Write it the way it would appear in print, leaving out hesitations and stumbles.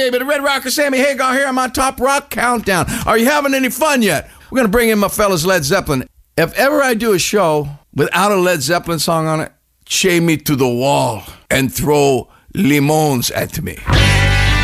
baby. The Red Rocker Sammy Hagar here on my Top Rock Countdown. Are you having any fun yet? We're going to bring in my fellas Led Zeppelin. If ever I do a show without a Led Zeppelin song on it, chain me to the wall and throw limons at me.